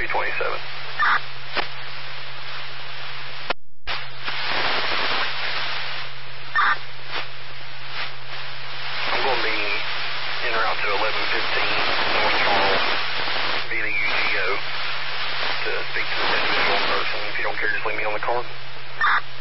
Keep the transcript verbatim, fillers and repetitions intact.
two twenty-seven. I'm going to be en route to eleven fifteen North Charles via the U G O to speak to this individual person. If you don't care, just leave me on the card.